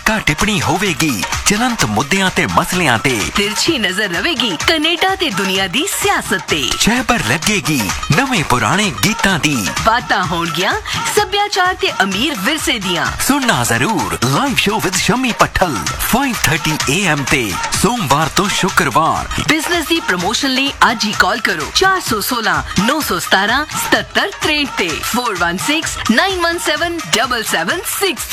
ਟੀਕਾ ਟਿੱਪਣੀ ਹੋਵੇਗੀ ਚਲੰਤ ਮੁੱਦਿਆਂ ਤੇ ਮਸਲਿਆਂ ਤੇ। तिरछी नजर रहेगी कनेडा ते दुनिया दी सियासत ते। ਸ਼ਹਿਬਰ ਲੱਗੇਗੀ ਨਵੇਂ ਪੁਰਾਣੇ ਗੀਤਾਂ ਦੀ। बातां होणगियां सभ्याचार ते अमीर विरसे दियां। सुनना जरूर live show with Shammi पट्ठल 5:30 AM ते सोमवार तो शुक्रवार। बिजनेस दी प्रमोशन ਲਈ ਅੱਜ ਹੀ ਕਾਲ ਕਰੋ 416 917 77 63 ਤੇ 4169177763।